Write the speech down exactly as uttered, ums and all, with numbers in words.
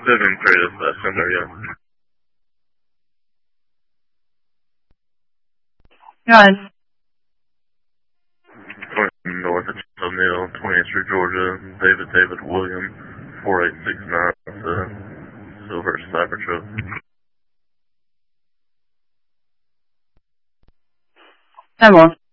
Seven Creative uh, Center, yeah. Right. twenty North O'Neill, twentieth Street, Georgia. David David William, four eight six nine. Uh, silver Cybertruck. Ten more.